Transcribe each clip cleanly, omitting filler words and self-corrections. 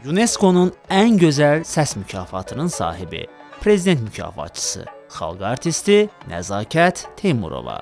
UNESCO-nun ən gözəl səs mükafatının sahibi, prezident mükafatçısı, xalq artisti Nəzakət Teymurova.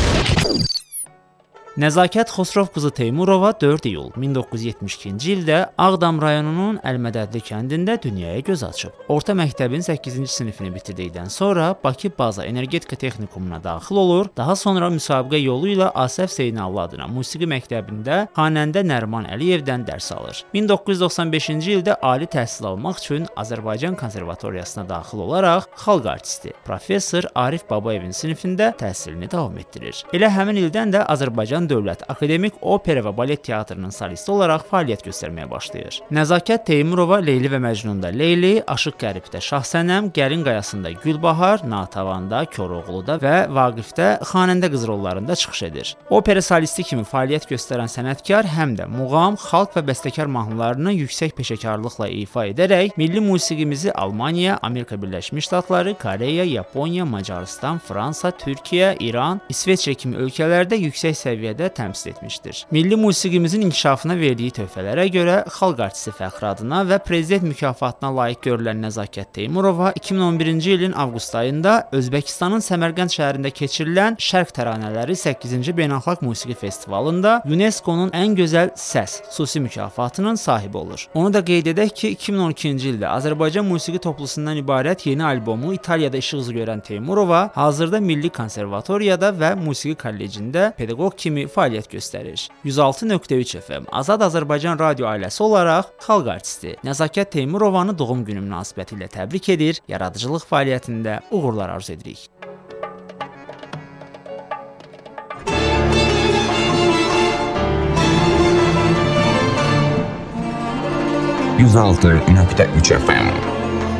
Nəzakət Xosrov qızı Teymurova 4 iyul 1972-ci ildə Ağdam rayonunun Əlmədədli kəndində dünyaya göz açıb. Orta məktəbin 8-ci sinifini bitirdikdən sonra Bakı Baza Energetika Texnikumuna daxil olur, daha sonra müsabiqə yolu ilə Asəf Zeynallı adına musiqi məktəbində xanəndə Nəriman Əliyevdən dərs alır. 1995-ci ildə ali təhsil almaq üçün Azərbaycan Konservatoriyasına daxil olaraq xalq artisti, professor Arif Babayevin sinifində təhsilini davam etdirir. Elə həmin ildən də Azərbaycan Dövlət Akademik Opera və Balet Teatrının solisti olaraq fəaliyyət göstərməyə başlayır. Nəzakət Teymurova Leyli və Məcnunda Leyli, Aşıq Qəribdə Şahsənəm, Gəlin Qayasında Gülbahar, Natavanda, Koroğluda və Vaqifdə xanəndə qız rollarında çıxış edir. Opera solisti kimi fəaliyyət göstərən sənətkar həm də muğam, xalq və bəstəkar mahnılarını yüksək peşəkarlıqla ifa edərək milli musiqimizi Almaniya, Amerika Birləşmiş Ştatları, Koreya, Yaponiya, Macarıstan, Fransa, Türkiyə, İran, İsveçrə kimi ölkələrdə yüksək səviyyədə təmsil etmişdir. Milli musiqimizin inkişafına verdiyi töhfələrə görə xalq artisti fəxri adına və prezident mükafatına layiq görülən Nəzakət Teymurova 2011-ci ilin avqust ayında Özbəkistanın Səmərqənd şəhərində keçirilən Şərq təranələri 8-ci beynəlxalq musiqi festivalında UNESCO-nun ən gözəl səs xüsusi mükafatının sahibi olur. Onu da qeyd edək ki, 2012-ci ildə Azərbaycan musiqi toplusundan ibarət yeni albomu İtaliyada işıq üzü görən Teymurova hazırda Milli Konservatoriyada və Musiqi Kollecində pedaqoq kimi fəaliyyət göstərir. 106.3 FM Azad Azərbaycan radio ailəsi olaraq xalq artisti Nəzakət Teymurovanı doğum günü münasibətilə təbrik edir, yaradıcılıq fəaliyyətində uğurlar arzu edirik. %106.3 FM